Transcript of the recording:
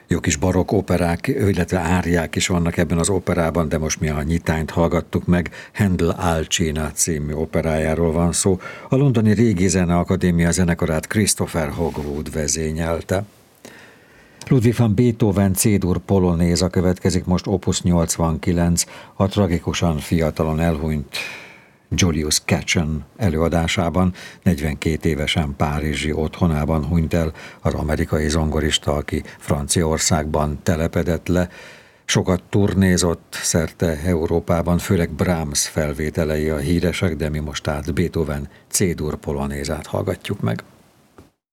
Jó kis barokk operák, illetve áriák is vannak ebben az operában, de most mi a nyitányt hallgattuk meg. Handel Alcina című operájáról van szó. A londoni Régi Zeneakadémia zenekarát Christopher Hogwood vezényelte. Ludwig van Beethoven C-dur polonéza következik most, opus 89, a tragikusan fiatalon elhunyt Julius Katchen előadásában. 42 évesen párizsi otthonában hunyt el az amerikai zongorista, aki Franciaországban telepedett le. Sokat turnézott szerte Európában, főleg Brahms felvételei a híresek, de mi most át Beethoven C-dur polonézát hallgatjuk meg.